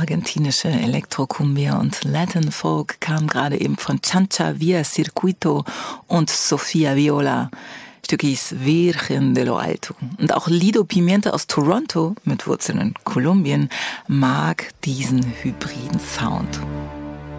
argentinische Elektro-Cumbia und Latin Folk kam gerade eben von Chancha Via Circuito und Sofia Viola. Stück hieß Virgen de lo Alto. Und auch Lido Pimienta aus Toronto, mit Wurzeln in Kolumbien, mag diesen hybriden Sound.